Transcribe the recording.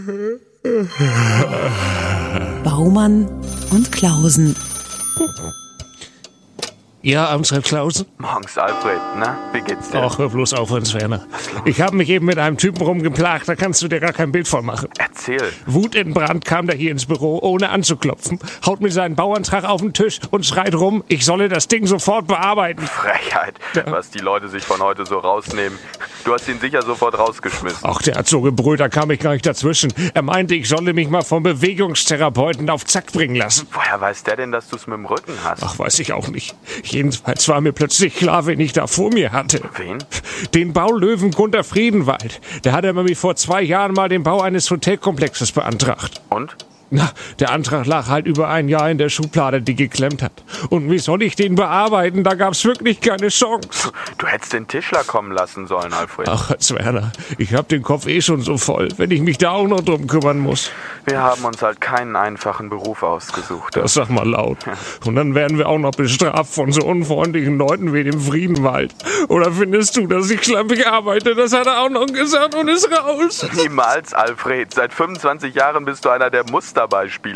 Baumann und Klausen. Ja, Amtsrat Klausen? Morgens, Alfred, na? Wie geht's dir? Ach, hör bloß auf, Hans Werner. Ich habe mich eben mit einem Typen rumgeplagt, da kannst du dir gar kein Bild von machen. Erzähl. Wutentbrannt kam der hier ins Büro, ohne anzuklopfen, haut mir seinen Bauantrag auf den Tisch und schreit rum, ich solle das Ding sofort bearbeiten. Frechheit, was die Leute sich von heute so rausnehmen. Du hast ihn sicher sofort rausgeschmissen. Ach, der hat so gebrüllt, da kam ich gar nicht dazwischen. Er meinte, ich solle mich mal vom Bewegungstherapeuten auf Zack bringen lassen. Woher weiß der denn, dass du es mit dem Rücken hast? Ach, weiß ich auch nicht. Jedenfalls war mir plötzlich klar, wen ich da vor mir hatte. Wen? Den Baulöwen Gunter Friedenwald. Der hatte mir vor 2 Jahren mal den Bau eines Hotelkomplexes beantragt. Und? Na, der Antrag lag halt über ein Jahr in der Schublade, die geklemmt hat. Und wie soll ich den bearbeiten? Da gab's wirklich keine Chance. Du hättest den Tischler kommen lassen sollen, Alfred. Ach, Hans Werner, ich hab den Kopf schon so voll, wenn ich mich da auch noch drum kümmern muss. Wir haben uns halt keinen einfachen Beruf ausgesucht. Das sag mal laut. Und dann werden wir auch noch bestraft von so unfreundlichen Leuten wie dem Friedenwald. Oder findest du, dass ich schlampig arbeite? Das hat er auch noch gesagt und ist raus. Niemals, Alfred. Seit 25 Jahren bist du einer der Musterbeispiele